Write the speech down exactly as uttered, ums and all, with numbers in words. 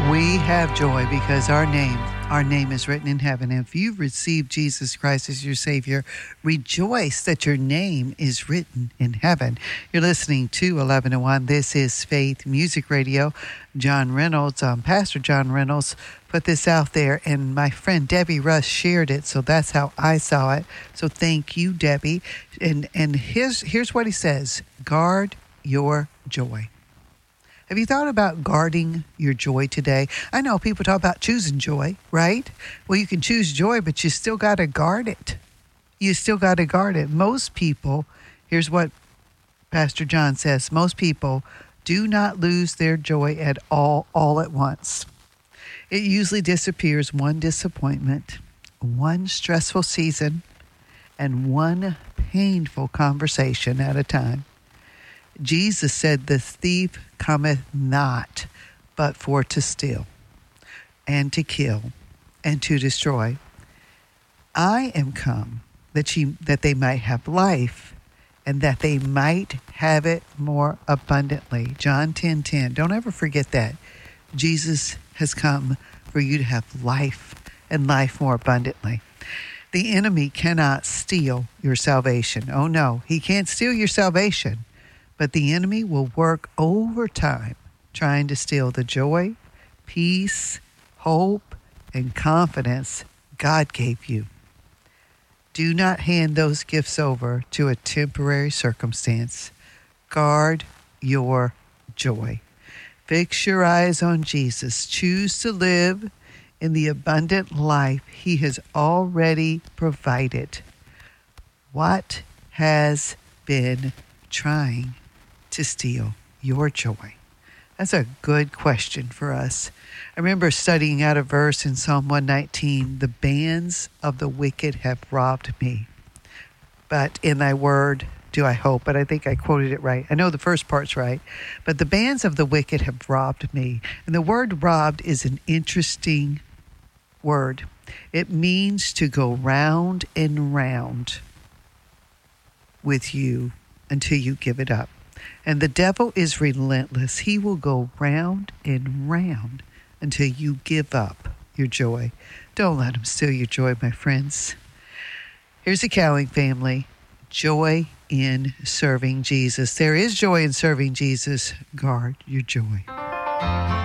We have joy because our name, our name is written in heaven. And if you've received Jesus Christ as your Savior, rejoice that your name is written in heaven. You're listening to eleven oh one. This is Faith Music Radio. John Reynolds, um, Pastor John Reynolds, put this out there, and my friend Debbie Russ shared it, so that's how I saw it. So thank you, Debbie. And and here's here's what he says: guard your joy. Have you thought about guarding your joy today? I know people talk about choosing joy, right? Well, you can choose joy, but you still got to guard it. You still got to guard it. Most people, here's what Pastor John says, most people do not lose their joy at all, all at once. It usually disappears one disappointment, one stressful season, and one painful conversation at a time. Jesus said, the thief cometh not, but for to steal, and to kill, and to destroy. I am come that ye, that they might have life, and that they might have it more abundantly. John ten ten. Don't ever forget that. Jesus has come for you to have life, and life more abundantly. The enemy cannot steal your salvation. Oh no, he can't steal your salvation. But the enemy will work overtime trying to steal the joy, peace, hope, and confidence God gave you. Do not hand those gifts over to a temporary circumstance. Guard your joy. Fix your eyes on Jesus. Choose to live in the abundant life He has already provided. What has been trying to steal your joy? That's a good question for us. I remember studying out a verse in Psalm one nineteen, the bands of the wicked have robbed me, but in thy word do I hope. But I think I quoted it right. I know the first part's right, but the bands of the wicked have robbed me. And the word robbed is an interesting word. It means to go round and round with you until you give it up. And the devil is relentless. He will go round and round until you give up your joy. Don't let him steal your joy, my friends. Here's the Cowling family. Joy in serving Jesus. There is joy in serving Jesus. Guard your joy.